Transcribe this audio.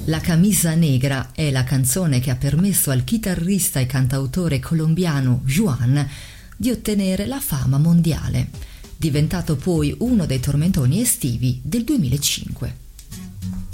La camisa negra è la canzone che ha permesso al chitarrista e cantautore colombiano Juan di ottenere la fama mondiale, diventato poi uno dei tormentoni estivi del 2005.